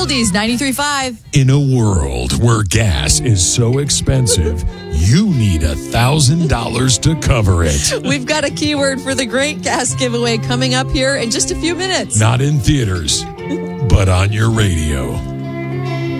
Oldies 93.5. In a world where gas is so expensive, you need $1,000 to cover it. We've got a keyword for the great gas giveaway coming up here in just a few minutes. Not in theaters, but on your radio.